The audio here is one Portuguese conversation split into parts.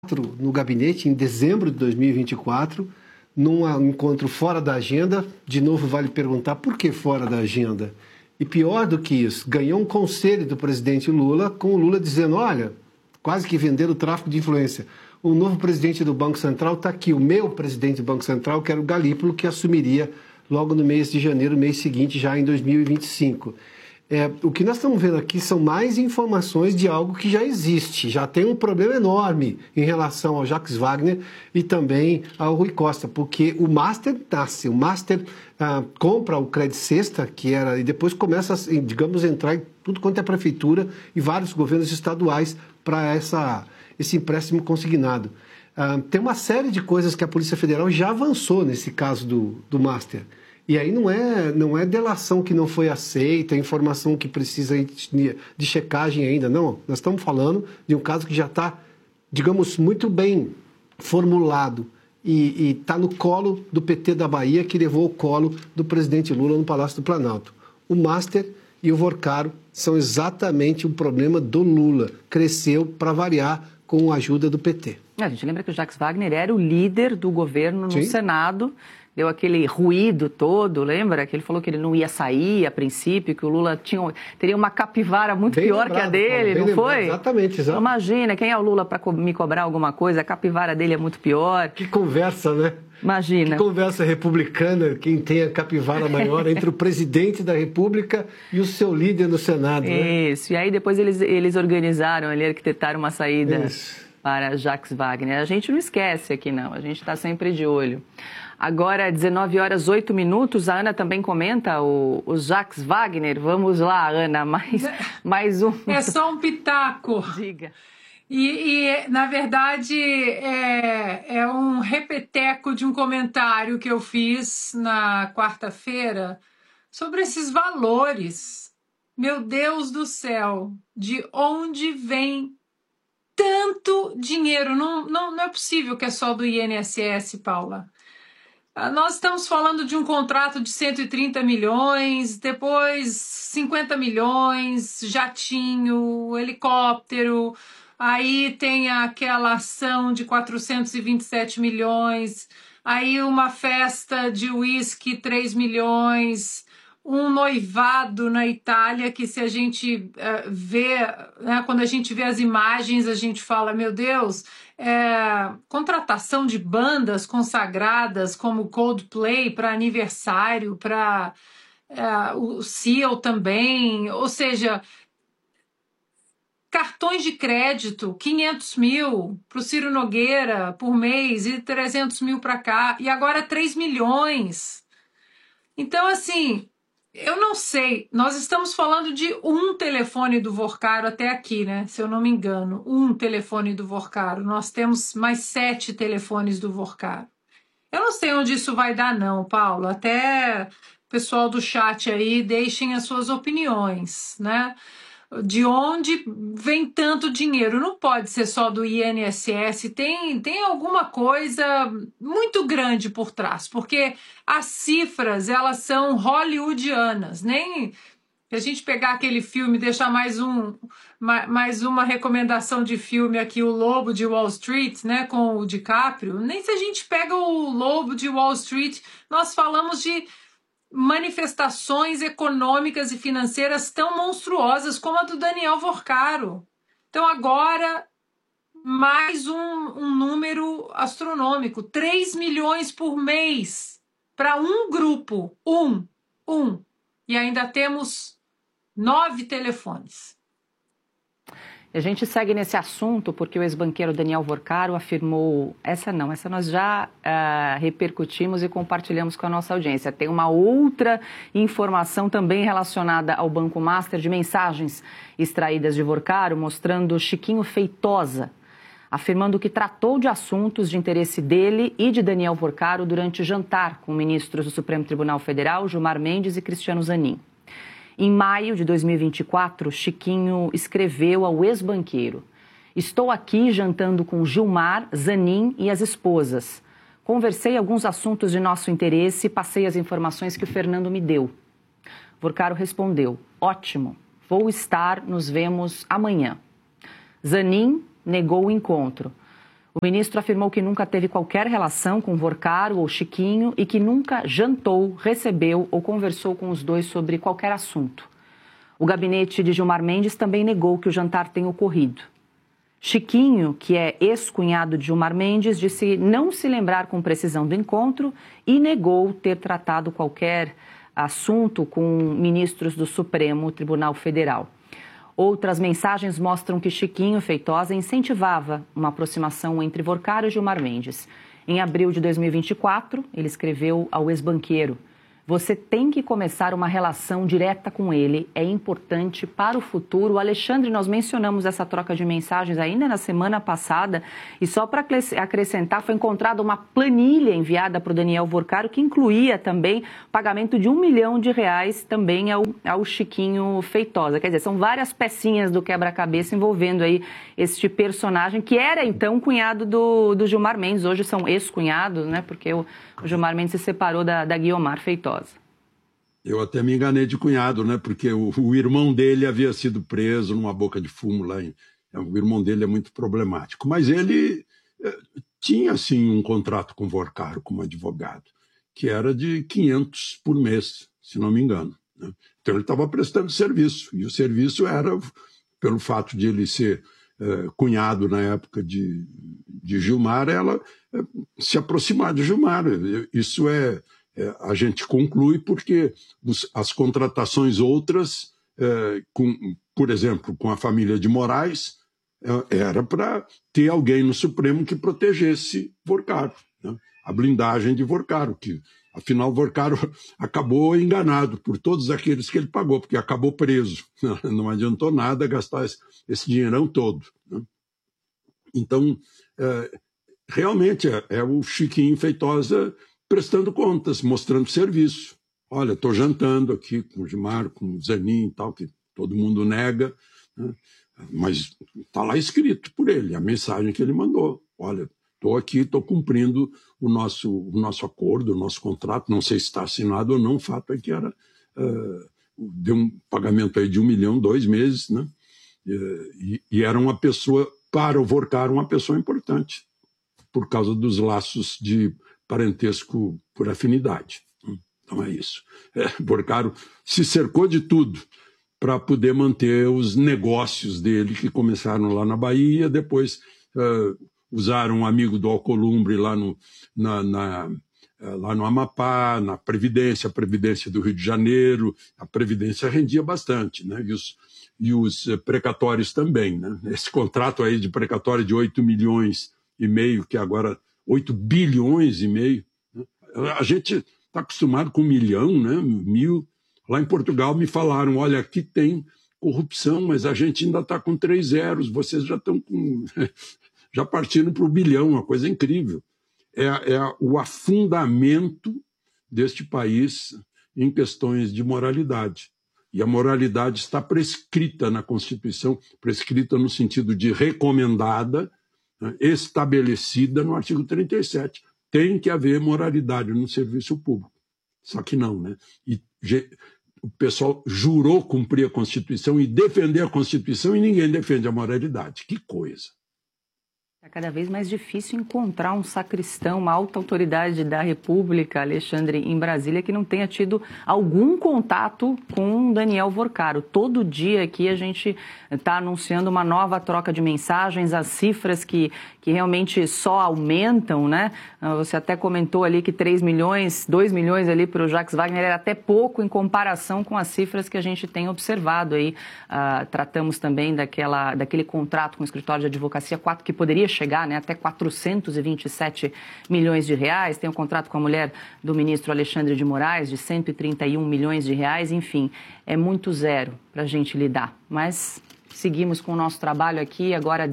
no gabinete, em dezembro de 2024, num encontro fora da agenda. De novo, vale perguntar por que fora da agenda? E pior do que isso, ganhou um conselho do presidente Lula, com o Lula dizendo, olha, quase que vendendo o tráfico de influência. O novo presidente do Banco Central está aqui, o meu presidente do Banco Central, que era o Galípolo, que assumiria logo no mês de janeiro, mês seguinte, já em 2025. O que nós estamos vendo aqui são mais informações de algo que já existe, já tem um problema enorme em relação ao Jacques Wagner e também ao Rui Costa, porque o Master nasce, o Master compra o Credit Sexta, e depois começa, digamos, a entrar em tudo quanto é prefeitura e vários governos estaduais para esse empréstimo consignado. Tem uma série de coisas que a Polícia Federal já avançou nesse caso do Master. E aí não é delação que não foi aceita, informação que precisa de checagem ainda, não. Nós estamos falando de um caso que já está, digamos, muito bem formulado e está no colo do PT da Bahia, que levou o colo do presidente Lula no Palácio do Planalto. O Master e o Vorcaro são exatamente o problema do Lula. Cresceu, para variar, com a ajuda do PT. A gente lembra que o Jacques Wagner era o líder do governo no Senado. Deu aquele ruído todo, lembra? Que ele falou que ele não ia sair a princípio, que o Lula teria uma capivara muito bem pior lembrado, que a dele, não foi? Exatamente. Imagina, quem é o Lula para me cobrar alguma coisa? A capivara dele é muito pior. Que conversa, né? Imagina. Que conversa republicana, quem tem a capivara maior entre o presidente da República e o seu líder no Senado, né? Isso, e aí depois eles organizaram, arquitetaram uma saída para Jacques Wagner. A gente não esquece aqui, não, a gente está sempre de olho. Agora, 19h08, a Ana também comenta o Jacques Wagner. Vamos lá, Ana, mais um. É só um pitaco. Diga. E na verdade, é um repeteco de um comentário que eu fiz na quarta-feira sobre esses valores. Meu Deus do céu, de onde vem tanto dinheiro? Não é possível que é só do INSS, Paula. Nós estamos falando de um contrato de 130 milhões, depois 50 milhões, jatinho, helicóptero, aí tem aquela ação de 427 milhões, aí uma festa de uísque, 3 milhões, um noivado na Itália que, se a gente vê, né, quando a gente vê as imagens, a gente fala, meu Deus, contratação de bandas consagradas como Coldplay para aniversário, para o Seal também, ou seja, cartões de crédito, 500 mil para o Ciro Nogueira por mês e 300 mil para cá, e agora 3 milhões. Então, assim, eu não sei, nós estamos falando de um telefone do Vorcaro até aqui, né? Se eu não me engano, um telefone do Vorcaro. Nós temos mais 7 telefones do Vorcaro. Eu não sei onde isso vai dar, não, Paulo. Até o pessoal do chat aí, deixem as suas opiniões, né? De onde vem tanto dinheiro? Não pode ser só do INSS, tem alguma coisa muito grande por trás, porque as cifras, elas são hollywoodianas. Nem se a gente pegar aquele filme, deixar mais uma recomendação de filme aqui, O Lobo de Wall Street, né, com o DiCaprio, nem se a gente pega o Lobo de Wall Street, nós falamos de manifestações econômicas e financeiras tão monstruosas como a do Daniel Vorcaro. Então agora, mais um número astronômico, 3 milhões por mês para um grupo, e ainda temos 9 telefones. A gente segue nesse assunto porque o ex-banqueiro Daniel Vorcaro afirmou, essa nós já repercutimos e compartilhamos com a nossa audiência. Tem uma outra informação também relacionada ao Banco Master, de mensagens extraídas de Vorcaro, mostrando Chiquinho Feitosa, afirmando que tratou de assuntos de interesse dele e de Daniel Vorcaro durante jantar com ministros do Supremo Tribunal Federal, Gilmar Mendes e Cristiano Zanin. Em maio de 2024, Chiquinho escreveu ao ex-banqueiro: estou aqui jantando com Gilmar, Zanin e as esposas. Conversei alguns assuntos de nosso interesse e passei as informações que o Fernando me deu. Vorcaro respondeu: ótimo, vou estar, nos vemos amanhã. Zanin negou o encontro. O ministro afirmou que nunca teve qualquer relação com Vorcaro ou Chiquinho e que nunca jantou, recebeu ou conversou com os dois sobre qualquer assunto. O gabinete de Gilmar Mendes também negou que o jantar tenha ocorrido. Chiquinho, que é ex-cunhado de Gilmar Mendes, disse não se lembrar com precisão do encontro e negou ter tratado qualquer assunto com ministros do Supremo Tribunal Federal. Outras mensagens mostram que Chiquinho Feitosa incentivava uma aproximação entre Vorcaro e Gilmar Mendes. Em abril de 2024, ele escreveu ao ex-banqueiro: "Você tem que começar uma relação direta com ele, é importante para o futuro." Alexandre, nós mencionamos essa troca de mensagens ainda na semana passada e só para acrescentar, foi encontrada uma planilha enviada para o Daniel Vorcaro que incluía também pagamento de R$1 milhão também ao Chiquinho Feitosa. Quer dizer, são várias pecinhas do quebra-cabeça envolvendo aí este personagem que era então cunhado do Gilmar Mendes, hoje são ex-cunhados, né? Porque o Gilmar Mendes se separou da Guiomar Feitosa. Eu até me enganei de cunhado, né? Porque o irmão dele havia sido preso numa boca de fumo lá. O irmão dele é muito problemático. Mas ele tinha, sim, um contrato com o Vorcaro como advogado, que era de 500 por mês, se não me engano, né? Então ele estava prestando serviço. E o serviço era, pelo fato de ele ser cunhado na época de Gilmar, ela se aproximar de Gilmar. Isso a gente conclui porque as contratações outras, por exemplo, com a família de Moraes, era para ter alguém no Supremo que protegesse Vorcaro, né? A blindagem de Vorcaro, que afinal Vorcaro acabou enganado por todos aqueles que ele pagou, porque acabou preso. Não adiantou nada gastar esse dinheirão todo, né? Então, realmente é o Chiquinho Feitosa prestando contas, mostrando serviço. Olha, estou jantando aqui com o Gilmar, com o Zanin e tal, que todo mundo nega, né? Mas está lá escrito por ele, a mensagem que ele mandou. Olha, estou aqui, estou cumprindo o nosso acordo, o nosso contrato, não sei se está assinado ou não, o fato é que deu um pagamento aí de R$1 milhão, 2 meses, né? E era uma pessoa, para o Vorcaro, uma pessoa importante, por causa dos laços de parentesco por afinidade. Então é isso. Vorcaro se cercou de tudo para poder manter os negócios dele, que começaram lá na Bahia, depois usaram um amigo do Alcolumbre lá no Amapá, na Previdência, a Previdência do Rio de Janeiro. A Previdência rendia bastante, né? E os precatórios também, né? Esse contrato aí de precatório de 8 milhões e meio, que agora 8 bilhões e meio, né? A gente está acostumado com 1 milhão, né? 1.000. Lá em Portugal me falaram, olha, aqui tem corrupção, mas a gente ainda está com 3 zeros, vocês já estão já partindo para o bilhão, uma coisa incrível. É o afundamento deste país em questões de moralidade. E a moralidade está prescrita na Constituição, prescrita no sentido de recomendada, né, estabelecida no artigo 37. Tem que haver moralidade no serviço público. Só que não, né? E o pessoal jurou cumprir a Constituição e defender a Constituição e ninguém defende a moralidade. Que coisa! É cada vez mais difícil encontrar um sacristão, uma alta autoridade da República, Alexandre, em Brasília, que não tenha tido algum contato com Daniel Vorcaro. Todo dia aqui a gente está anunciando uma nova troca de mensagens, as cifras que realmente só aumentam, né? Você até comentou ali que 3 milhões, 2 milhões ali para o Jacques Wagner era até pouco em comparação com as cifras que a gente tem observado aí. Tratamos também daquele contrato com o escritório de advocacia, que poderia chegar, né, até 427 milhões de reais. Tem um contrato com a mulher do ministro Alexandre de Moraes de 131 milhões de reais. Enfim, é muito zero para a gente lidar. Mas seguimos com o nosso trabalho aqui, agora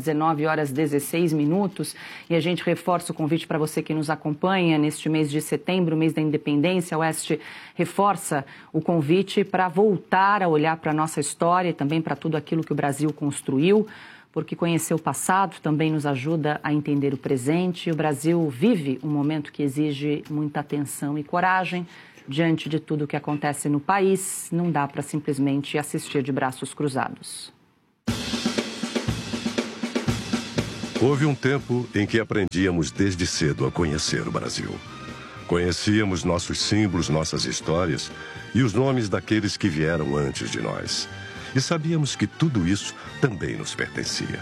19h16, e a gente reforça o convite para você que nos acompanha neste mês de setembro, mês da independência. A Oeste reforça o convite para voltar a olhar para a nossa história e também para tudo aquilo que o Brasil construiu, porque conhecer o passado também nos ajuda a entender o presente. O Brasil vive um momento que exige muita atenção e coragem. Diante de tudo o que acontece no país, não dá para simplesmente assistir de braços cruzados. Houve um tempo em que aprendíamos desde cedo a conhecer o Brasil. Conhecíamos nossos símbolos, nossas histórias e os nomes daqueles que vieram antes de nós. E sabíamos que tudo isso também nos pertencia.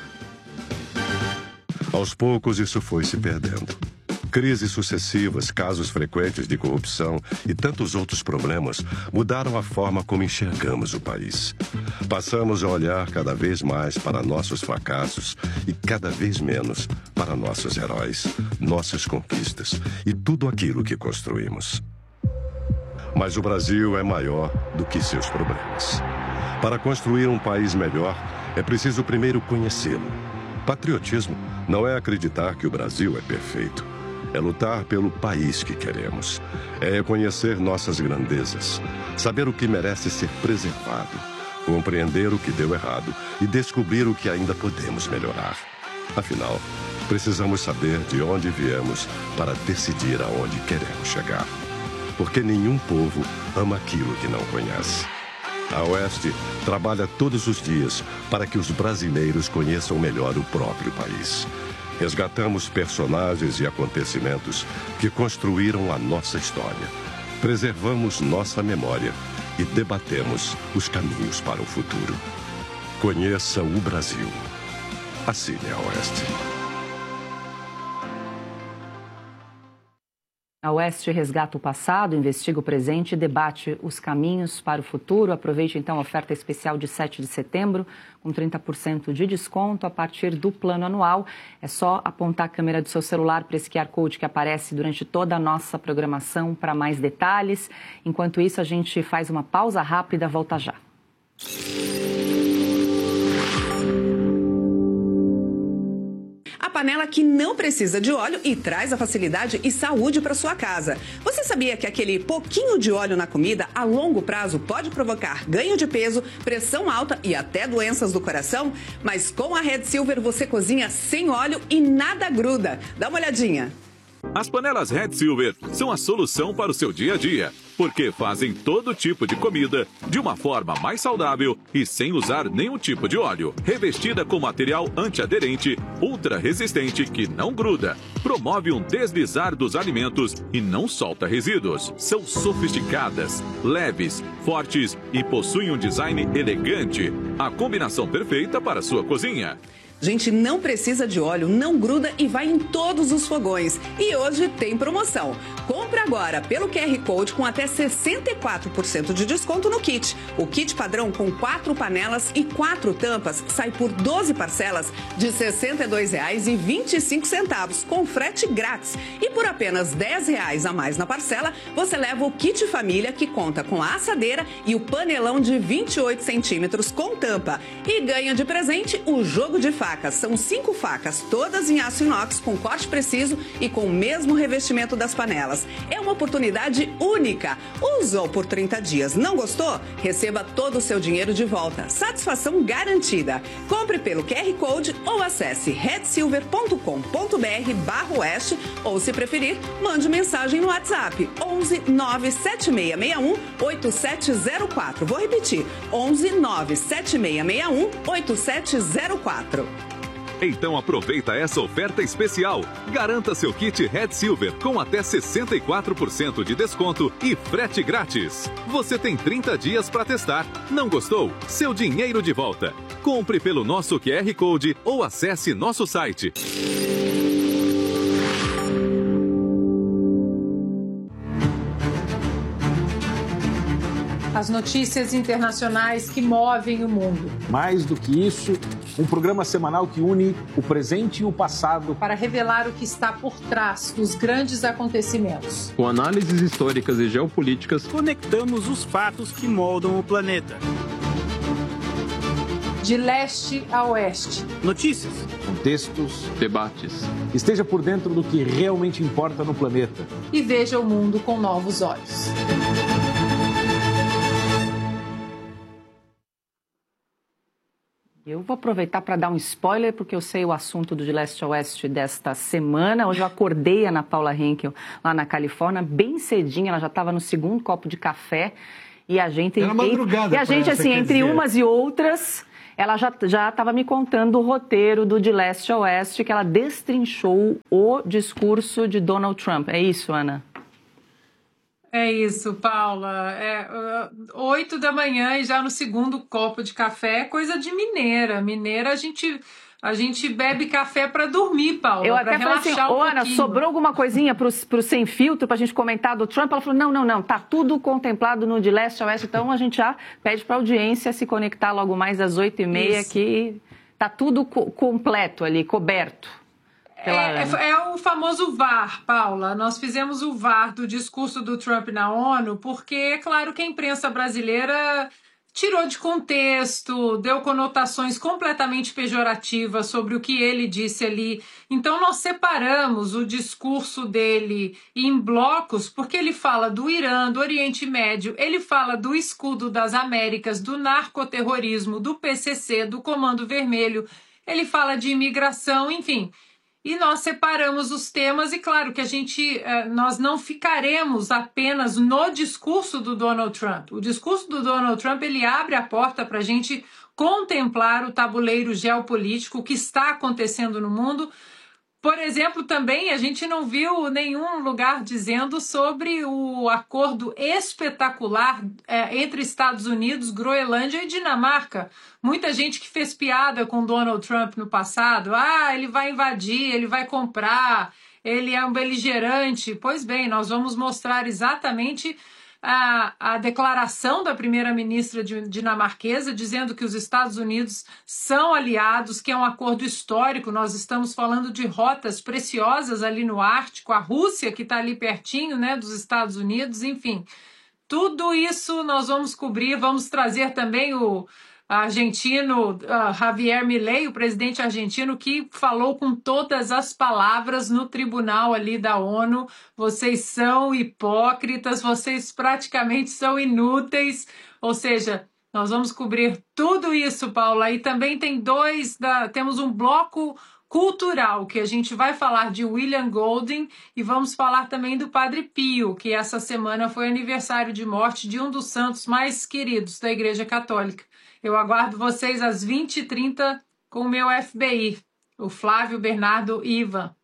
Aos poucos, isso foi se perdendo. Crises sucessivas, casos frequentes de corrupção e tantos outros problemas mudaram a forma como enxergamos o país. Passamos a olhar cada vez mais para nossos fracassos e cada vez menos para nossos heróis, nossas conquistas e tudo aquilo que construímos. Mas o Brasil é maior do que seus problemas. Para construir um país melhor, é preciso primeiro conhecê-lo. Patriotismo não é acreditar que o Brasil é perfeito. É lutar pelo país que queremos. É reconhecer nossas grandezas. Saber o que merece ser preservado. Compreender o que deu errado e descobrir o que ainda podemos melhorar. Afinal, precisamos saber de onde viemos para decidir aonde queremos chegar. Porque nenhum povo ama aquilo que não conhece. A Oeste trabalha todos os dias para que os brasileiros conheçam melhor o próprio país. Resgatamos personagens e acontecimentos que construíram a nossa história. Preservamos nossa memória e debatemos os caminhos para o futuro. Conheça o Brasil. Assine a Oeste. A Oeste resgata o passado, investiga o presente e debate os caminhos para o futuro. Aproveite, então, a oferta especial de 7 de setembro, com 30% de desconto a partir do plano anual. É só apontar a câmera do seu celular para esse QR Code que aparece durante toda a nossa programação para mais detalhes. Enquanto isso, a gente faz uma pausa rápida, volta já. Panela que não precisa de óleo e traz a facilidade e saúde para sua casa. Você sabia que aquele pouquinho de óleo na comida a longo prazo pode provocar ganho de peso, pressão alta e até doenças do coração? Mas com a Red Silver você cozinha sem óleo e nada gruda. Dá uma olhadinha. As panelas Red Silver são a solução para o seu dia a dia, porque fazem todo tipo de comida de uma forma mais saudável e sem usar nenhum tipo de óleo. Revestida com material antiaderente, ultra resistente que não gruda, promove um deslizar dos alimentos e não solta resíduos. São sofisticadas, leves, fortes e possuem um design elegante. A combinação perfeita para a sua cozinha. Gente, não precisa de óleo, não gruda e vai em todos os fogões. E hoje tem promoção. Compre agora pelo QR Code com até 64% de desconto no kit. O kit padrão com 4 panelas e 4 tampas sai por 12 parcelas de R$ 62,25 com frete grátis. E por apenas R$ 10 a mais na parcela, você leva o kit família que conta com a assadeira e o panelão de 28 centímetros com tampa. E ganha de presente o jogo de facas. São 5 facas, todas em aço inox, com corte preciso e com o mesmo revestimento das panelas. É uma oportunidade única. Usou por 30 dias, não gostou? Receba todo o seu dinheiro de volta. Satisfação garantida. Compre pelo QR Code ou acesse redsilver.com.br/oeste ou, se preferir, mande mensagem no WhatsApp 11 97661 8704. Vou repetir, 11 97661 8704. Então aproveita essa oferta especial. Garanta seu kit Red Silver com até 64% de desconto e frete grátis. Você tem 30 dias para testar. Não gostou? Seu dinheiro de volta. Compre pelo nosso QR Code ou acesse nosso site. As notícias internacionais que movem o mundo. Mais do que isso, um programa semanal que une o presente e o passado para revelar o que está por trás dos grandes acontecimentos. Com análises históricas e geopolíticas, conectamos os fatos que moldam o planeta. De leste a oeste. Notícias, contextos, debates. Esteja por dentro do que realmente importa no planeta. E veja o mundo com novos olhos. Eu vou aproveitar para dar um spoiler, porque eu sei o assunto do De Leste a Oeste desta semana. Hoje eu acordei a Ana Paula Henkel lá na Califórnia, bem cedinho, ela já estava no 2º copo de café. E a gente, era madrugada, e a gente assim, entre umas e outras, Ela já estava me contando o roteiro do De Leste a Oeste, que ela destrinchou o discurso de Donald Trump. É isso, Ana? É isso, Paula. 8 da manhã e já no segundo copo de café é coisa de mineira. Mineira, a gente bebe café para dormir, Paula. Eu até falei assim, Ana, sobrou alguma coisinha pro Sem Filtro pra gente comentar do Trump? Ela falou, não, tá tudo contemplado no De Leste a Oeste, então a gente já pede pra audiência se conectar logo mais às 8h30, que tá tudo completo ali, coberto. É o famoso VAR, Paula. Nós fizemos o VAR do discurso do Trump na ONU, porque é claro que a imprensa brasileira tirou de contexto, deu conotações completamente pejorativas sobre o que ele disse ali. Então nós separamos o discurso dele em blocos, porque ele fala do Irã, do Oriente Médio, ele fala do escudo das Américas, do narcoterrorismo, do PCC, do Comando Vermelho, ele fala de imigração, enfim. E nós separamos os temas e, claro, que nós não ficaremos apenas no discurso do Donald Trump. O discurso do Donald Trump, ele abre a porta para a gente contemplar o tabuleiro geopolítico que está acontecendo no mundo. Por exemplo, também a gente não viu nenhum lugar dizendo sobre o acordo espetacular entre Estados Unidos, Groenlândia e Dinamarca. Muita gente que fez piada com Donald Trump no passado. Ele vai invadir, ele vai comprar, ele é um beligerante. Pois bem, nós vamos mostrar exatamente a declaração da primeira-ministra dinamarquesa dizendo que os Estados Unidos são aliados, que é um acordo histórico. Nós estamos falando de rotas preciosas ali no Ártico, a Rússia que está ali pertinho, né, dos Estados Unidos, enfim. Tudo isso nós vamos cobrir, vamos trazer também o argentino Javier Milei, o presidente argentino, que falou com todas as palavras no tribunal ali da ONU. Vocês são hipócritas, vocês praticamente são inúteis. Ou seja, nós vamos cobrir tudo isso, Paula. E também temos um bloco cultural, que a gente vai falar de William Golding e vamos falar também do Padre Pio, que essa semana foi aniversário de morte de um dos santos mais queridos da Igreja Católica. Eu aguardo vocês às 20h30 com o meu FBI, o Flávio Bernardo Ivan.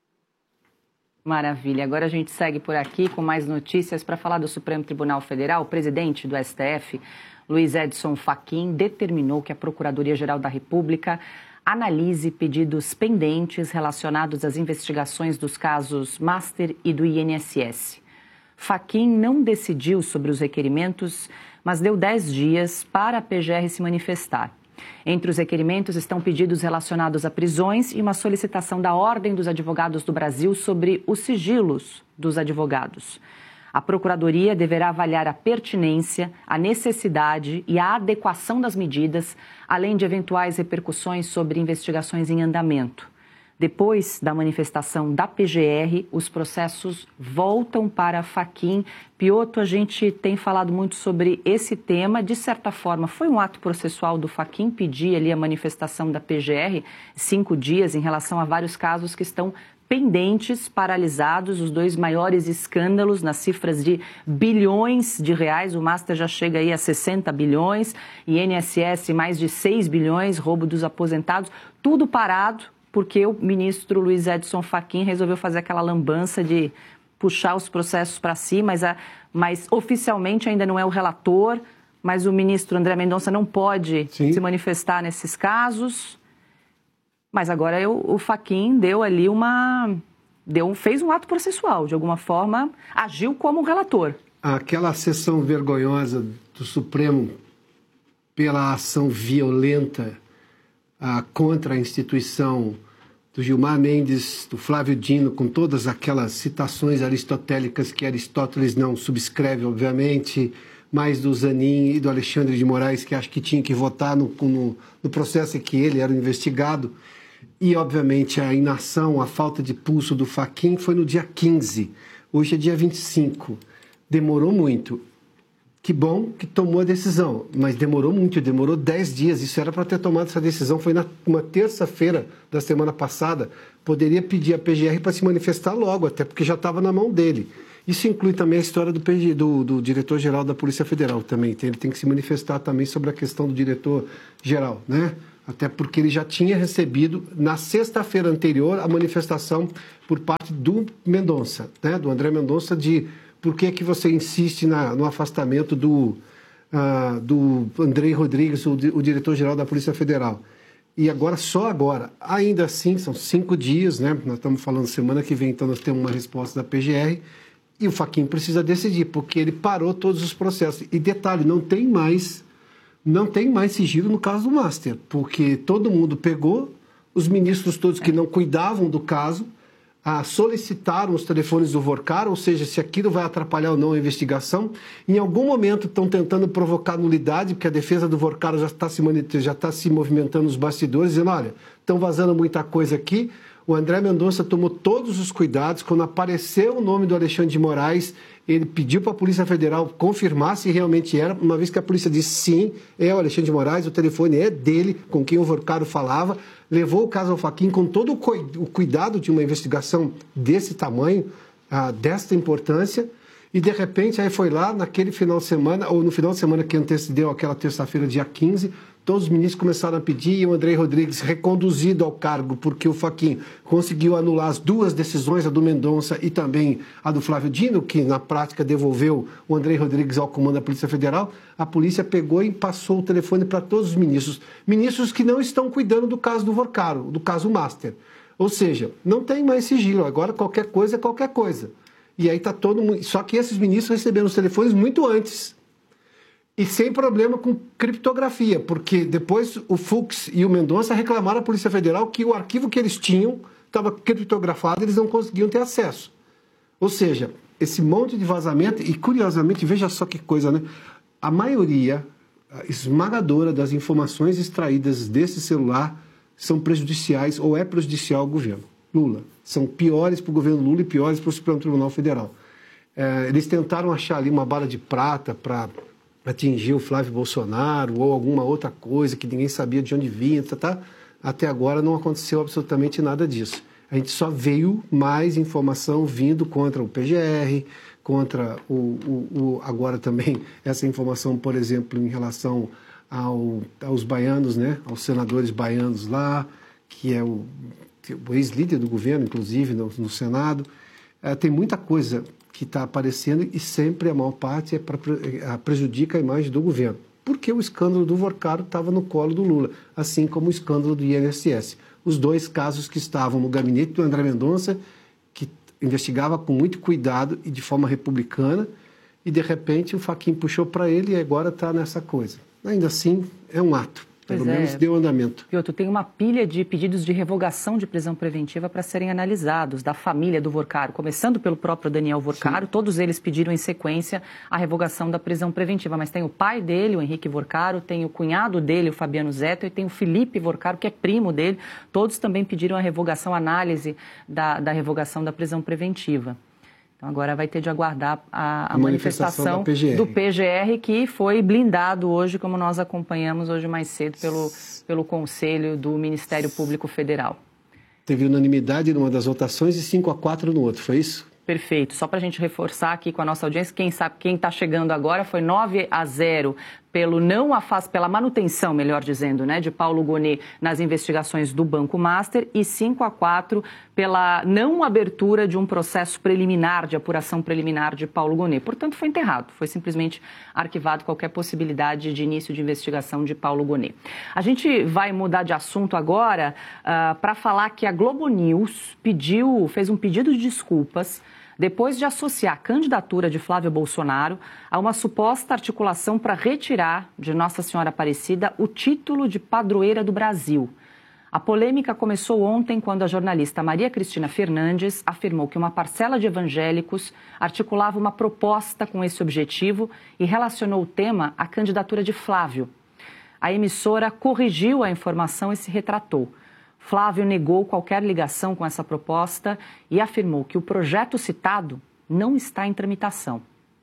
Maravilha. Agora a gente segue por aqui com mais notícias para falar do Supremo Tribunal Federal. O presidente do STF, Luiz Edson Fachin, determinou que a Procuradoria-Geral da República analise pedidos pendentes relacionados às investigações dos casos Master e do INSS. Fachin não decidiu sobre os requerimentos, mas deu 10 dias para a PGR se manifestar. Entre os requerimentos estão pedidos relacionados a prisões e uma solicitação da Ordem dos Advogados do Brasil sobre os sigilos dos advogados. A Procuradoria deverá avaliar a pertinência, a necessidade e a adequação das medidas, além de eventuais repercussões sobre investigações em andamento. Depois da manifestação da PGR, os processos voltam para Fachin. Piotto, a gente tem falado muito sobre esse tema. De certa forma, foi um ato processual do Fachin pedir ali a manifestação da PGR, 5 dias, em relação a vários casos que estão pendentes, paralisados, os 2 maiores escândalos nas cifras de bilhões de reais. O Master já chega aí a 60 bilhões, INSS mais de 6 bilhões, roubo dos aposentados, tudo parado, porque o ministro Luiz Edson Fachin resolveu fazer aquela lambança de puxar os processos para si, mas oficialmente ainda não é o relator, mas o ministro André Mendonça não pode se manifestar nesses casos. Mas agora o Fachin deu ali fez um ato processual, de alguma forma, agiu como relator. Aquela sessão vergonhosa do Supremo pela ação violenta contra a instituição do Gilmar Mendes, do Flávio Dino, com todas aquelas citações aristotélicas que Aristóteles não subscreve, obviamente, mais do Zanin e do Alexandre de Moraes, que acho que tinha que votar no processo em que ele era investigado. E, obviamente, a inação, a falta de pulso do Fachin foi no dia 15. Hoje é dia 25. Demorou muito. Que bom que tomou a decisão, mas demorou muito, demorou 10 dias. Isso era para ter tomado essa decisão. Foi uma terça-feira da semana passada. Poderia pedir a PGR para se manifestar logo, até porque já estava na mão dele. Isso inclui também a história do diretor-geral da Polícia Federal também. Ele tem que se manifestar também sobre a questão do diretor-geral, né? até porque ele já tinha recebido, na sexta-feira anterior, a manifestação por parte do Mendonça, né, do André Mendonça, de por que você insiste no afastamento do Andrei Rodrigues, o diretor-geral da Polícia Federal. E agora, só agora, ainda assim, são 5 dias, né? Nós estamos falando semana que vem, então nós temos uma resposta da PGR, e o Fachin precisa decidir, porque ele parou todos os processos. E detalhe, não tem mais sigilo no caso do Master, porque todo mundo pegou, os ministros todos que não cuidavam do caso, solicitaram os telefones do Vorcar, ou seja, se aquilo vai atrapalhar ou não a investigação. Em algum momento estão tentando provocar nulidade, porque a defesa do Vorcar já está se movimentando nos bastidores, dizendo, olha, estão vazando muita coisa aqui. O André Mendonça tomou todos os cuidados. Quando apareceu o nome do Alexandre de Moraes, ele pediu para a Polícia Federal confirmar se realmente era, uma vez que a polícia disse sim, é o Alexandre de Moraes, o telefone é dele, com quem o Vorcaro falava, levou o caso ao Fachin com todo o cuidado de uma investigação desse tamanho, desta importância, e de repente aí foi lá naquele final de semana, ou no final de semana que antecedeu aquela terça-feira, dia 15, todos os ministros começaram a pedir, e o Andrei Rodrigues reconduzido ao cargo, porque o Fachin conseguiu anular as 2 decisões, a do Mendonça e também a do Flávio Dino, que na prática devolveu o Andrei Rodrigues ao comando da Polícia Federal. A polícia pegou e passou o telefone para todos os ministros que não estão cuidando do caso do Vorcaro, do caso Master. Ou seja, não tem mais sigilo, agora qualquer coisa é qualquer coisa. E aí está todo mundo... Só que esses ministros receberam os telefones muito antes. E sem problema com criptografia, porque depois o Fux e o Mendonça reclamaram à Polícia Federal que o arquivo que eles tinham estava criptografado e eles não conseguiam ter acesso. Ou seja, esse monte de vazamento, e curiosamente, veja só que coisa, né? A maioria esmagadora das informações extraídas desse celular são prejudiciais ou é prejudicial ao governo Lula. São piores para o governo Lula e piores para o Supremo Tribunal Federal. Eles tentaram achar ali uma bala de prata para atingir o Flávio Bolsonaro ou alguma outra coisa que ninguém sabia de onde vinha, Até agora não aconteceu absolutamente nada disso. A gente só veio mais informação vindo contra o PGR, contra agora também essa informação, por exemplo, em relação aos baianos, né? Aos senadores baianos lá, que é o ex-líder do governo, inclusive, no Senado. Tem muita coisa que está aparecendo e sempre a maior parte prejudica a imagem do governo. Porque o escândalo do Vorcaro estava no colo do Lula, assim como o escândalo do INSS. Os 2 casos que estavam no gabinete do André Mendonça, que investigava com muito cuidado e de forma republicana, e de repente o Fachin puxou para ele e agora está nessa coisa. Ainda assim, é um ato. Pelo menos deu andamento. Piotr, tem uma pilha de pedidos de revogação de prisão preventiva para serem analisados, da família do Vorcaro, começando pelo próprio Daniel Vorcaro. Sim. Todos eles pediram em sequência a revogação da prisão preventiva, mas tem o pai dele, o Henrique Vorcaro, tem o cunhado dele, o Fabiano Zettel, e tem o Felipe Vorcaro, que é primo dele. Todos também pediram a revogação, a análise da revogação da prisão preventiva. Então, agora vai ter de aguardar a manifestação do PGR, que foi blindado hoje, como nós acompanhamos hoje mais cedo pelo Conselho do Ministério Público Federal. Teve unanimidade numa das votações e 5-4 no outro, foi isso? Perfeito. Só para a gente reforçar aqui com a nossa audiência, quem está chegando agora foi 9-0 pela manutenção, melhor dizendo, né, de Paulo Gonet nas investigações do Banco Master e 5-4 pela não abertura de um processo preliminar, de apuração preliminar de Paulo Gonet. Portanto, foi enterrado, foi simplesmente arquivado qualquer possibilidade de início de investigação de Paulo Gonet. A gente vai mudar de assunto agora para falar que a Globo News fez um pedido de desculpas depois de associar a candidatura de Flávio Bolsonaro a uma suposta articulação para retirar de Nossa Senhora Aparecida o título de padroeira do Brasil. A polêmica começou ontem quando a jornalista Maria Cristina Fernandes afirmou que uma parcela de evangélicos articulava uma proposta com esse objetivo e relacionou o tema à candidatura de Flávio. A emissora corrigiu a informação e se retratou. Flávio negou qualquer ligação com essa proposta e afirmou que o projeto citado não está em tramitação.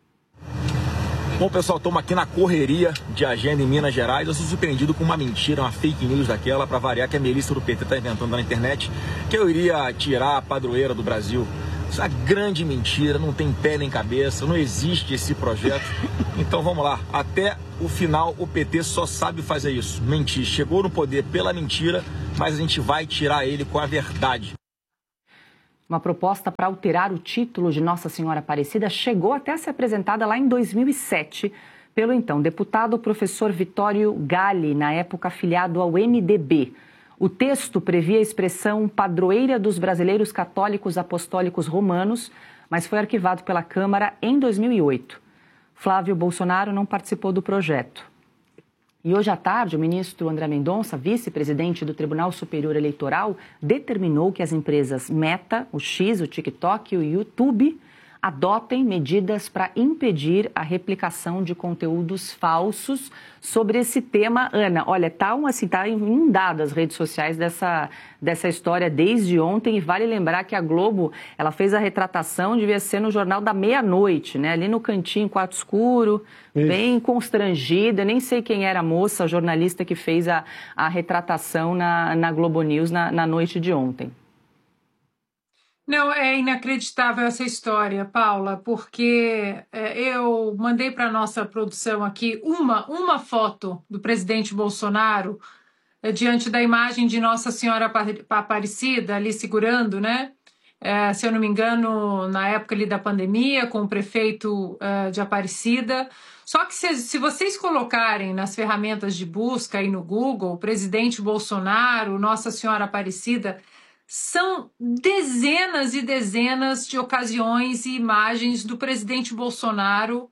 Bom, pessoal, estamos aqui na correria de agenda em Minas Gerais. Eu sou surpreendido com uma mentira, uma fake news daquela, para variar, que a Melissa do PT está inventando na internet, que eu iria tirar a padroeira do Brasil. Isso é uma grande mentira, não tem pé nem cabeça, não existe esse projeto. Então vamos lá, até o final o PT só sabe fazer isso, mentir. Chegou no poder pela mentira, mas a gente vai tirar ele com a verdade. Uma proposta para alterar o título de Nossa Senhora Aparecida chegou até a ser apresentada lá em 2007 pelo então deputado professor Vitório Galli, na época afiliado ao MDB. O texto previa a expressão padroeira dos brasileiros católicos apostólicos romanos, mas foi arquivado pela Câmara em 2008. Flávio Bolsonaro não participou do projeto. E hoje à tarde, o ministro André Mendonça, vice-presidente do Tribunal Superior Eleitoral, determinou que as empresas Meta, o X, o TikTok e o YouTube adotem medidas para impedir a replicação de conteúdos falsos sobre esse tema. Ana, olha, tá inundada as redes sociais dessa história desde ontem, e vale lembrar que a Globo, ela fez a retratação, devia ser no Jornal da Meia-Noite, né? Ali no cantinho, quarto escuro, bem constrangida. Nem sei quem era a moça, a jornalista que fez a retratação na Globo News na noite de ontem. Não, é inacreditável essa história, Paula, porque eu mandei para a nossa produção aqui uma foto do presidente Bolsonaro diante da imagem de Nossa Senhora Aparecida, ali segurando, né? Se eu não me engano, na época ali da pandemia, com o prefeito de Aparecida. Só que se vocês colocarem nas ferramentas de busca aí no Google, presidente Bolsonaro, Nossa Senhora Aparecida, são dezenas e dezenas de ocasiões e imagens do presidente Bolsonaro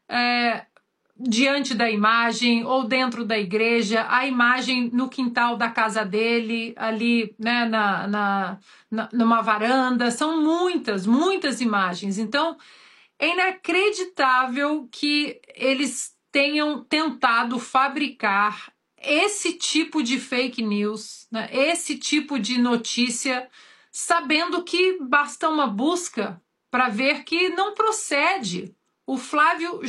diante da imagem ou dentro da igreja, a imagem no quintal da casa dele, ali, né, numa varanda. São muitas imagens. Então, é inacreditável que eles tenham tentado fabricar esse tipo de fake news, né? Esse tipo de notícia, sabendo que basta uma busca para ver que não procede. O Flávio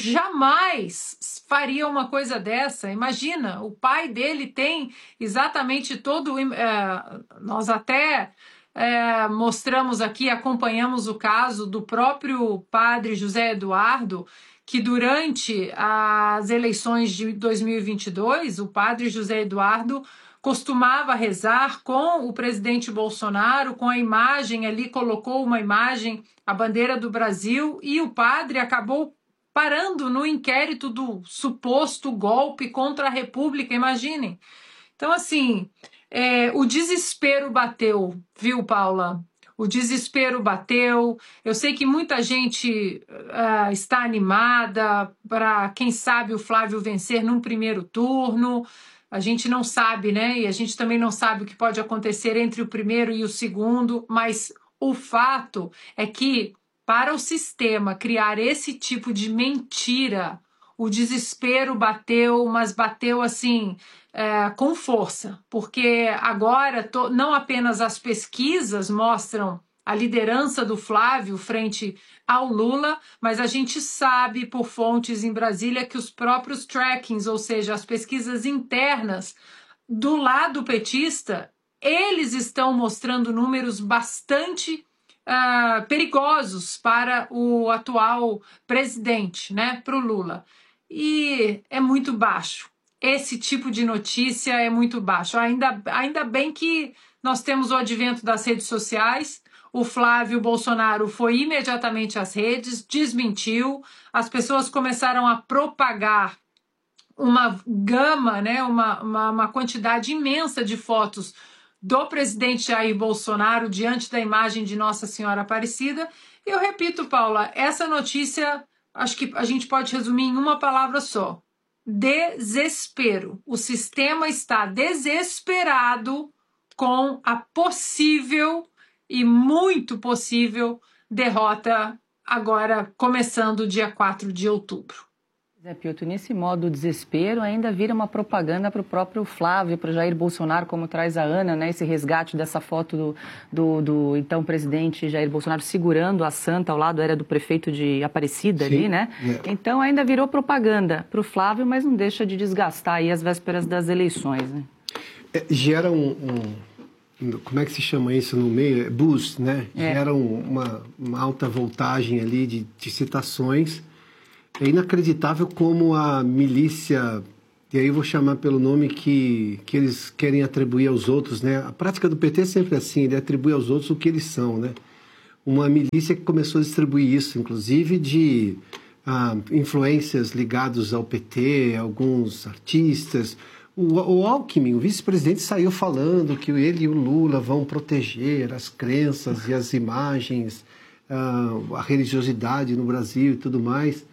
jamais faria uma coisa dessa. Imagina, o pai dele tem exatamente todo... nós até mostramos aqui, acompanhamos o caso do próprio padre José Eduardo, que durante as eleições de 2022, o padre José Eduardo costumava rezar com o presidente Bolsonaro, com a imagem ali, colocou uma imagem, a bandeira do Brasil, e o padre acabou parando no inquérito do suposto golpe contra a República, imaginem. Então, assim, o desespero bateu, viu, Paula? O desespero bateu. Eu sei que muita gente está animada para, quem sabe, o Flávio vencer num primeiro turno. A gente não sabe, né? E a gente também não sabe o que pode acontecer entre o primeiro e o segundo. Mas o fato é que, para o sistema criar esse tipo de mentira, o desespero bateu, mas bateu assim... com força, porque agora não apenas as pesquisas mostram a liderança do Flávio frente ao Lula, mas a gente sabe por fontes em Brasília que os próprios trackings, ou seja, as pesquisas internas do lado petista, eles estão mostrando números bastante perigosos para o atual presidente, né, para o Lula. E é muito baixo. Esse tipo de notícia é muito baixo. Ainda bem que nós temos o advento das redes sociais. O Flávio Bolsonaro foi imediatamente às redes, desmentiu. As pessoas começaram a propagar uma gama, né, uma quantidade imensa de fotos do presidente Jair Bolsonaro diante da imagem de Nossa Senhora Aparecida. E eu repito, Paula, essa notícia, acho que a gente pode resumir em uma palavra só. Desespero. O sistema está desesperado com a possível e muito possível derrota agora começando dia 4 de outubro. Zé Piotr, nesse modo desespero ainda vira uma propaganda para o próprio Flávio, para o Jair Bolsonaro, como traz a Ana, né? Esse resgate dessa foto do então presidente Jair Bolsonaro segurando a santa ao lado, era do prefeito de Aparecida. Sim, ali, né? Então ainda virou propaganda para o Flávio, mas não deixa de desgastar aí as vésperas das eleições, né? Gera como é que se chama isso no meio? Bus, né? Geram uma alta voltagem ali de citações. É inacreditável como a milícia, e aí eu vou chamar pelo nome que eles querem atribuir aos outros, né? A prática do PT é sempre assim, ele atribui aos outros o que eles são, né? Uma milícia que começou a distribuir isso, inclusive de influências ligadas ao PT, alguns artistas. O Alckmin, o vice-presidente, saiu falando que ele e o Lula vão proteger as crenças e as imagens, a religiosidade no Brasil e tudo mais.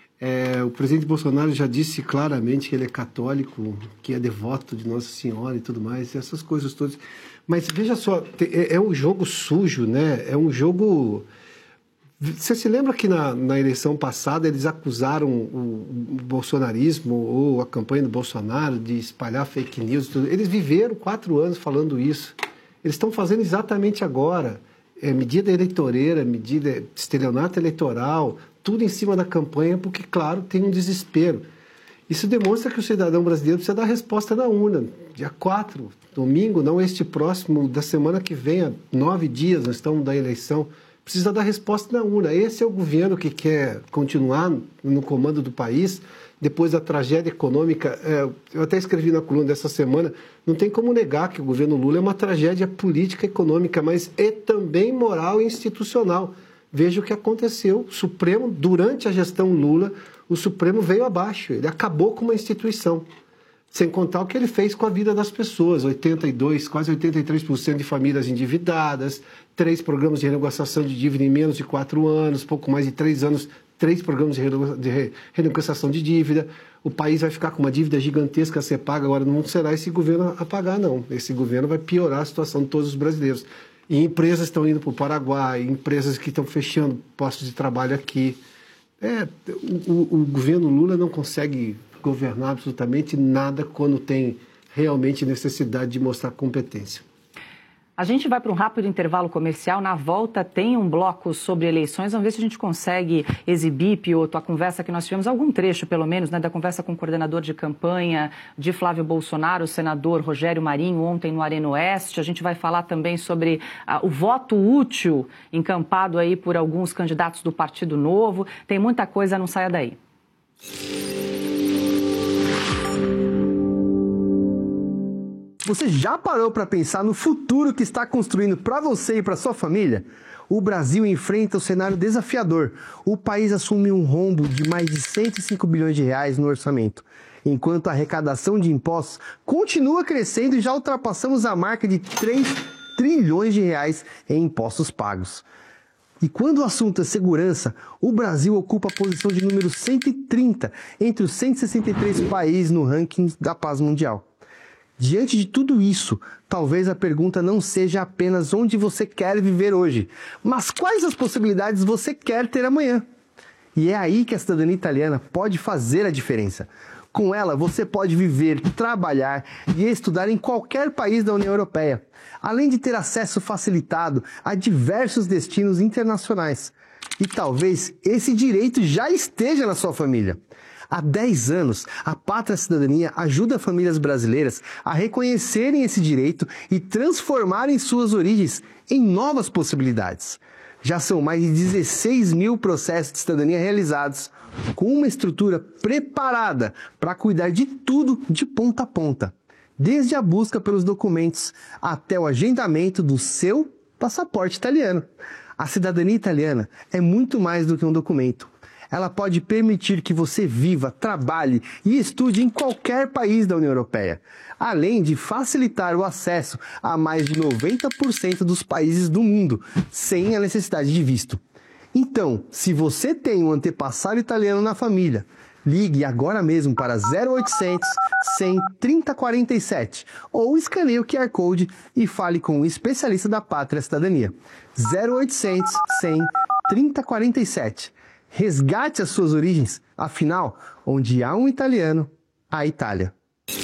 O presidente Bolsonaro já disse claramente que ele é católico, que é devoto de Nossa Senhora e tudo mais, essas coisas todas. Mas veja só, é um jogo sujo, né? É um jogo... Você se lembra que na eleição passada eles acusaram o bolsonarismo ou a campanha do Bolsonaro de espalhar fake news? Tudo. Eles viveram 4 anos falando isso. Eles estão fazendo exatamente agora. Medida eleitoreira, medida de estelionato eleitoral, tudo em cima da campanha, porque, claro, tem um desespero. Isso demonstra que o cidadão brasileiro precisa dar resposta na urna. Dia 4, domingo, não este próximo, da semana que vem, há 9 dias, nós estamos da eleição. Precisa dar resposta na urna. Esse é o governo que quer continuar no comando do país, depois da tragédia econômica. Eu até escrevi na coluna dessa semana, não tem como negar que o governo Lula é uma tragédia política e econômica, mas é também moral e institucional. Veja o que aconteceu. O Supremo, durante a gestão Lula, o Supremo veio abaixo. Ele acabou com uma instituição. Sem contar o que ele fez com a vida das pessoas. 82%, quase 83% de famílias endividadas, 3 programas de renegociação de dívida em menos de 4 anos, pouco mais de 3 anos, 3 programas de renegociação de dívida. O país vai ficar com uma dívida gigantesca a ser paga. Agora não será esse governo a pagar, não. Esse governo vai piorar a situação de todos os brasileiros. E empresas estão indo para o Paraguai, empresas que estão fechando postos de trabalho aqui. O governo Lula não consegue governar absolutamente nada quando tem realmente necessidade de mostrar competência. A gente vai para um rápido intervalo comercial. Na volta tem um bloco sobre eleições. Vamos ver se a gente consegue exibir, Piotr, a conversa que nós tivemos, algum trecho, pelo menos, né, da conversa com o coordenador de campanha de Flávio Bolsonaro, o senador Rogério Marinho, ontem no Arena Oeste. A gente vai falar também sobre o voto útil encampado aí por alguns candidatos do Partido Novo. Tem muita coisa, não saia daí. Você já parou para pensar no futuro que está construindo para você e para sua família? O Brasil enfrenta o cenário desafiador. O país assume um rombo de mais de 105 bilhões de reais no orçamento, enquanto a arrecadação de impostos continua crescendo e já ultrapassamos a marca de 3 trilhões de reais em impostos pagos. E quando o assunto é segurança, o Brasil ocupa a posição de número 130 entre os 163 países no ranking da paz mundial. Diante de tudo isso, talvez a pergunta não seja apenas onde você quer viver hoje, mas quais as possibilidades você quer ter amanhã. E é aí que a cidadania italiana pode fazer a diferença. Com ela, você pode viver, trabalhar e estudar em qualquer país da União Europeia, além de ter acesso facilitado a diversos destinos internacionais. E talvez esse direito já esteja na sua família. Há 10 anos, a Pátria Cidadania ajuda famílias brasileiras a reconhecerem esse direito e transformarem suas origens em novas possibilidades. Já são mais de 16 mil processos de cidadania realizados, com uma estrutura preparada para cuidar de tudo de ponta a ponta, desde a busca pelos documentos até o agendamento do seu passaporte italiano. A cidadania italiana é muito mais do que um documento. Ela pode permitir que você viva, trabalhe e estude em qualquer país da União Europeia, além de facilitar o acesso a mais de 90% dos países do mundo, sem a necessidade de visto. Então, se você tem um antepassado italiano na família, ligue agora mesmo para 0800 100 3047 ou escaneie o QR Code e fale com o especialista da Pátria Cidadania. 0800 100 3047. Resgate as suas origens, afinal, onde há um italiano, há Itália.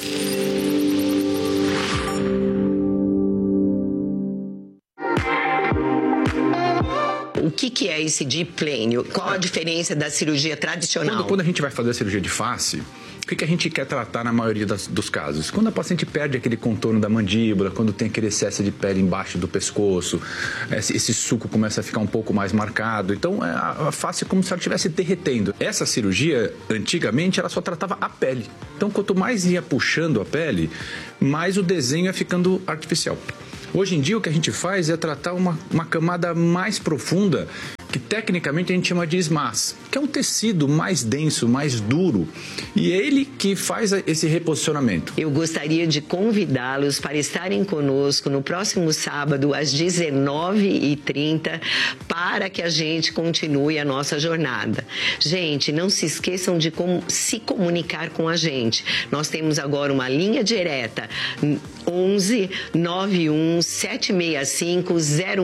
O que é esse deep plane? Qual a diferença da cirurgia tradicional? Quando a gente vai fazer a cirurgia de face, O que a gente quer tratar na maioria dos casos? Quando a paciente perde aquele contorno da mandíbula, quando tem aquele excesso de pele embaixo do pescoço, esse suco começa a ficar um pouco mais marcado. Então, a face é como se ela estivesse derretendo. Essa cirurgia, antigamente, ela só tratava a pele. Então, quanto mais ia puxando a pele, mais o desenho ia ficando artificial. Hoje em dia, o que a gente faz é tratar uma camada mais profunda, que tecnicamente a gente chama de SMAS, que é um tecido mais denso, mais duro, e é ele que faz esse reposicionamento. Eu gostaria de convidá-los para estarem conosco no próximo sábado, às 19h30, para que a gente continue a nossa jornada. Gente, não se esqueçam de como se comunicar com a gente. Nós temos agora uma linha direta, 11 91 765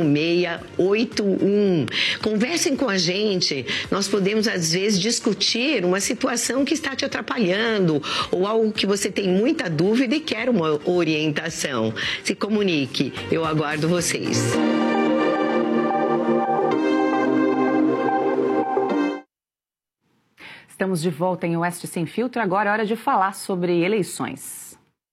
0681. Conversem com a gente, nós podemos às vezes discutir uma situação que está te atrapalhando ou algo que você tem muita dúvida e quer uma orientação. Se comunique, eu aguardo vocês. Estamos de volta em Oeste Sem Filtro, agora é hora de falar sobre eleições.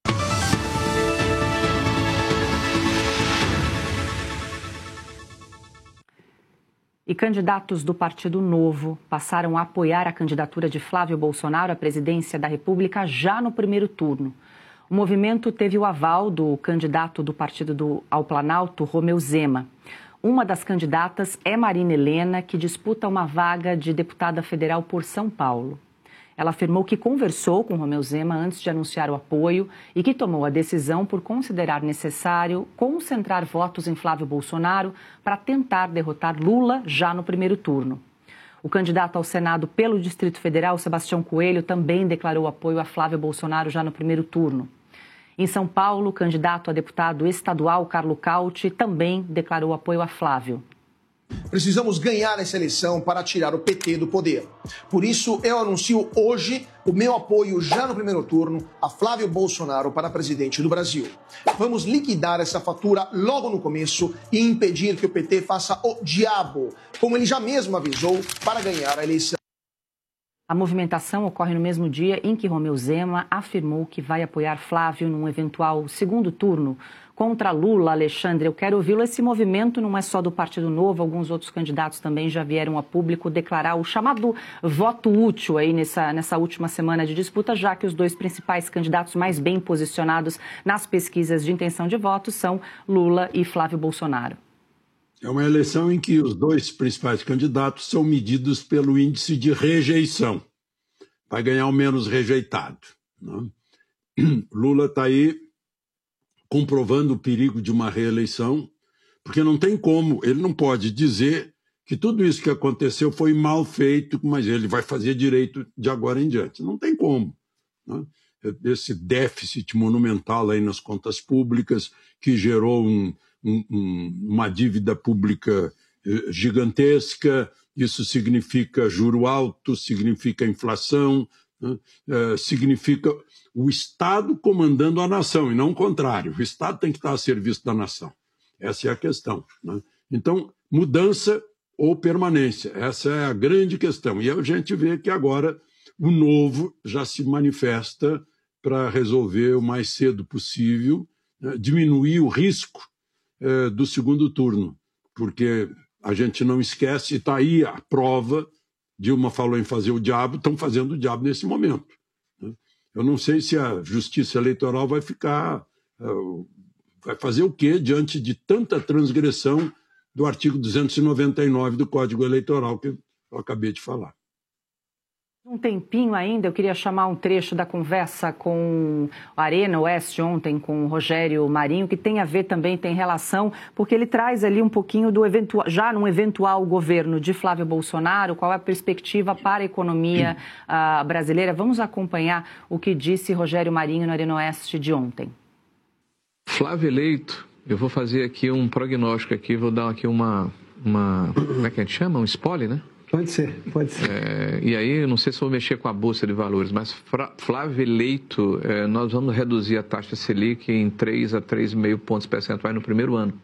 E candidatos do Partido Novo passaram a apoiar a candidatura de Flávio Bolsonaro à presidência da República já no primeiro turno. O movimento teve o aval do candidato do partido ao Planalto, Romeu Zema. Uma das candidatas é Marina Helena, que disputa uma vaga de deputada federal por São Paulo. Ela afirmou que conversou com Romeu Zema antes de anunciar o apoio e que tomou a decisão por considerar necessário concentrar votos em Flávio Bolsonaro para tentar derrotar Lula já no primeiro turno. O candidato ao Senado pelo Distrito Federal, Sebastião Coelho, também declarou apoio a Flávio Bolsonaro já no primeiro turno. Em São Paulo, o candidato a deputado estadual, Carlo Cauti, também declarou apoio a Flávio. Precisamos ganhar essa eleição para tirar o PT do poder. Por isso, eu anuncio hoje o meu apoio já no primeiro turno a Flávio Bolsonaro para presidente do Brasil. Vamos liquidar essa fatura logo no começo e impedir que o PT faça o diabo, como ele já mesmo avisou, para ganhar a eleição. A movimentação ocorre no mesmo dia em que Romeu Zema afirmou que vai apoiar Flávio num eventual segundo turno contra Lula. Alexandre, eu quero ouvi-lo. Esse movimento não é só do Partido Novo, alguns outros candidatos também já vieram a público declarar o chamado voto útil aí nessa última semana de disputa, já que os dois principais candidatos mais bem posicionados nas pesquisas de intenção de voto são Lula e Flávio Bolsonaro. É uma eleição em que os dois principais candidatos são medidos pelo índice de rejeição. Vai ganhar o menos rejeitado, né? Lula está aí comprovando o perigo de uma reeleição, porque não tem como, ele não pode dizer que tudo isso que aconteceu foi mal feito, mas ele vai fazer direito de agora em diante. Não tem como, né? Esse déficit monumental aí nas contas públicas que gerou uma dívida pública gigantesca, isso significa juro alto, significa inflação, né? Significa o Estado comandando a nação, e não o contrário. O Estado tem que estar a serviço da nação. Essa é a questão, né? Então, mudança ou permanência, essa é a grande questão. E a gente vê que agora o novo já se manifesta para resolver o mais cedo possível, né? Diminuir o risco do segundo turno, porque a gente não esquece, está aí a prova, Dilma falou em fazer o diabo, estão fazendo o diabo nesse momento, né? Eu não sei se a Justiça Eleitoral vai fazer o quê diante de tanta transgressão do artigo 299 do Código Eleitoral que eu acabei de falar. Um tempinho ainda, eu queria chamar um trecho da conversa com a Arena Oeste ontem, com o Rogério Marinho, que tem a ver também, tem relação, porque ele traz ali um pouquinho do já num eventual governo de Flávio Bolsonaro, qual é a perspectiva para a economia brasileira. Vamos acompanhar o que disse Rogério Marinho na Arena Oeste de ontem. Flávio eleito, eu vou fazer aqui um prognóstico aqui, vou dar aqui uma como é que a gente chama? Um spoiler, né? Pode ser. E aí, eu não sei se vou mexer com a Bolsa de Valores, mas Flávio eleito, nós vamos reduzir a taxa Selic em 3 a 3,5 pontos percentuais no primeiro ano.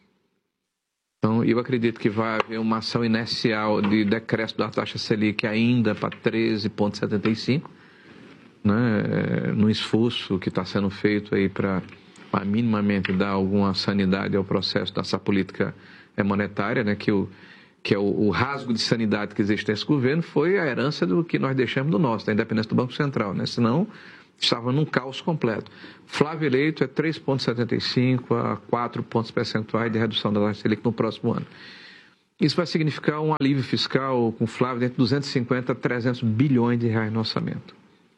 Então, eu acredito que vai haver uma ação inercial de decréscimo da taxa Selic ainda para 13,75. né, no esforço que está sendo feito aí para minimamente dar alguma sanidade ao processo dessa política monetária, né, que é o rasgo de sanidade que existe nesse governo, foi a herança do que nós deixamos do nosso, da independência do Banco Central, né? Senão estava num caos completo. Flávio eleito é 3,75 a 4 pontos percentuais de redução da taxa Selic no próximo ano. Isso vai significar um alívio fiscal com Flávio entre 250 a 300 bilhões de reais no orçamento.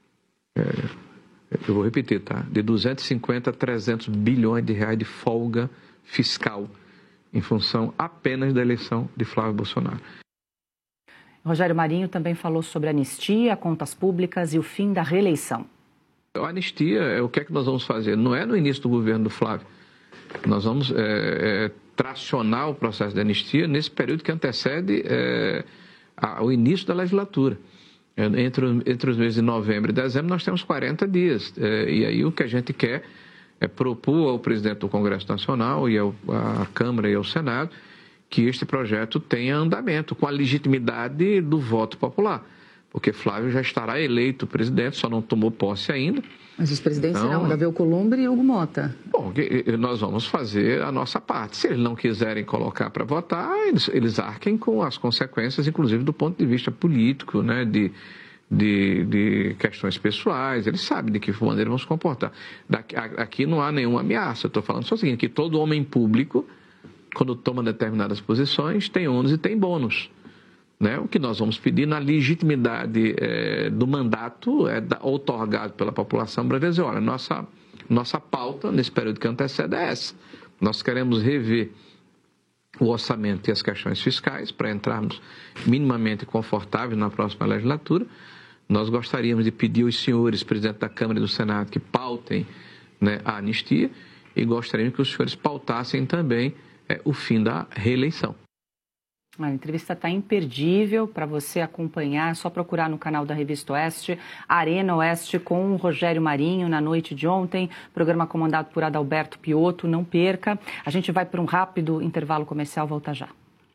Eu vou repetir, tá? De 250 a 300 bilhões de reais de folga fiscal em função apenas da eleição de Flávio Bolsonaro. Rogério Marinho também falou sobre anistia, contas públicas e o fim da reeleição. A anistia, o que é que nós vamos fazer? Não é no início do governo do Flávio. Nós vamos tracionar o processo de anistia nesse período que antecede o início da legislatura. Entre os meses de novembro e dezembro, nós temos 40 dias. E aí o que a gente quer é propor ao presidente do Congresso Nacional e à Câmara e ao Senado que este projeto tenha andamento, com a legitimidade do voto popular. Porque Flávio já estará eleito presidente, só não tomou posse ainda. Mas os presidentes serão Davi Alcolumbre e Hugo Mota. Bom, nós vamos fazer a nossa parte. Se eles não quiserem colocar para votar, eles arquem com as consequências, inclusive do ponto de vista político, né, de questões pessoais. Eles sabem de que maneira vão se comportar. Aqui não há nenhuma ameaça. Eu estou falando só o seguinte, que todo homem público, quando toma determinadas posições, tem ônus e tem bônus. Né? O que nós vamos pedir na legitimidade do mandato outorgado pela população brasileira. Olha, nossa pauta nesse período que antecede é essa. Nós queremos rever o orçamento e as questões fiscais para entrarmos minimamente confortáveis na próxima legislatura. Nós gostaríamos de pedir aos senhores, presidente da Câmara e do Senado, que pautem, né, a anistia, e gostaríamos que os senhores pautassem também o fim da reeleição. A entrevista está imperdível para você acompanhar, é só procurar no canal da Revista Oeste, Arena Oeste com o Rogério Marinho na noite de ontem, programa comandado por Adalberto Piotto, não perca. A gente vai para um rápido intervalo comercial, volta já.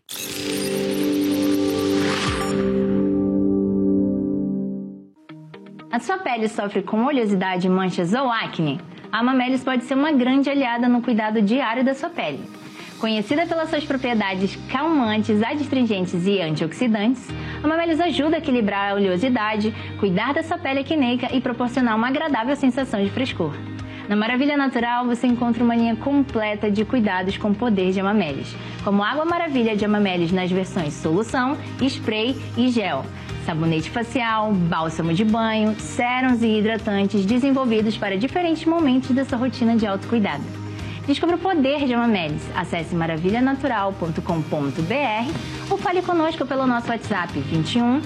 A sua pele sofre com oleosidade, manchas ou acne? A Amamelis pode ser uma grande aliada no cuidado diário da sua pele. Conhecida pelas suas propriedades calmantes, adstringentes e antioxidantes, a Amamelis ajuda a equilibrar a oleosidade, cuidar da sua pele acneica e proporcionar uma agradável sensação de frescor. Na Maravilha Natural você encontra uma linha completa de cuidados com o poder de Amamelis, como Água Maravilha de Amamelis nas versões solução, spray e gel, sabonete facial, bálsamo de banho, sérums e hidratantes desenvolvidos para diferentes momentos da sua rotina de autocuidado. Descubra o poder de Amamelis. Acesse maravilhanatural.com.br ou fale conosco pelo nosso WhatsApp 21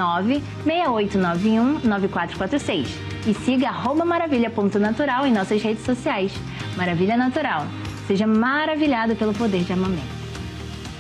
96891 9446 e siga @maravilha.natural em nossas redes sociais. Maravilha Natural. Seja maravilhado pelo poder de Amamelis.